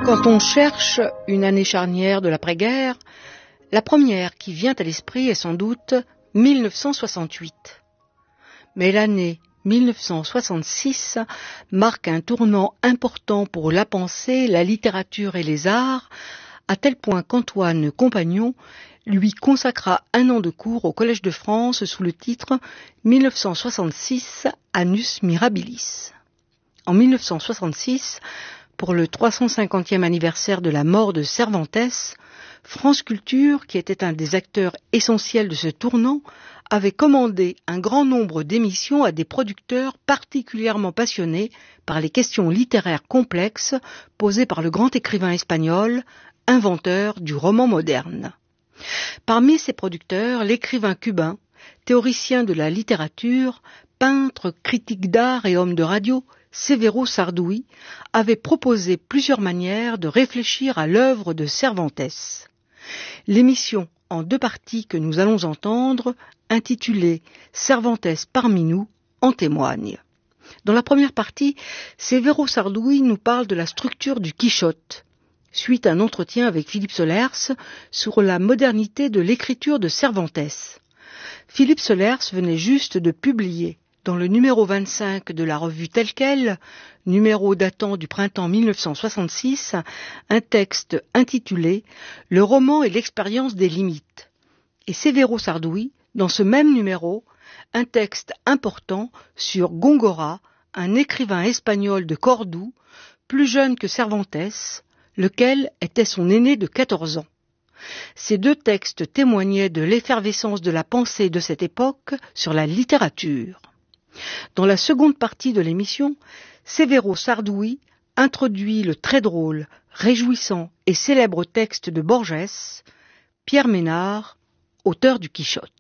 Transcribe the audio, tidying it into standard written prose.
Quand on cherche une année charnière de l'après-guerre, la première qui vient à l'esprit est sans doute 1968. Mais l'année 1966 marque un tournant important pour la pensée, la littérature et les arts, à tel point qu'Antoine Compagnon lui consacra un an de cours au Collège de France sous le titre 1966 Annus Mirabilis. En 1966, pour le 350e anniversaire de la mort de Cervantes, France Culture, qui était un des acteurs essentiels de ce tournant, avait commandé un grand nombre d'émissions à des producteurs particulièrement passionnés par les questions littéraires complexes posées par le grand écrivain espagnol, inventeur du roman moderne. Parmi ces producteurs, l'écrivain cubain, théoricien de la littérature, peintre, critique d'art et homme de radio, Severo Sarduy, avait proposé plusieurs manières de réfléchir à l'œuvre de Cervantes. L'émission en 2 parties que nous allons entendre, intitulée « Cervantes parmi nous », en témoigne. Dans la première partie, Severo Sarduy nous parle de la structure du Quichotte, suite à un entretien avec Philippe Solers sur la modernité de l'écriture de Cervantes. Philippe Solers venait juste de publier, dans le numéro 25 de la revue Telle Quelle, numéro datant du printemps 1966, un texte intitulé « Le roman et l'expérience des limites ». Et Severo Sarduy, dans ce même numéro, un texte important sur Góngora, un écrivain espagnol de Cordoue, plus jeune que Cervantes, lequel était son aîné de 14 ans. Ces 2 textes témoignaient de l'effervescence de la pensée de cette époque sur la littérature. Dans la seconde partie de l'émission, Severo Sarduy introduit le très drôle, réjouissant et célèbre texte de Borges, Pierre Ménard, auteur du Quichotte.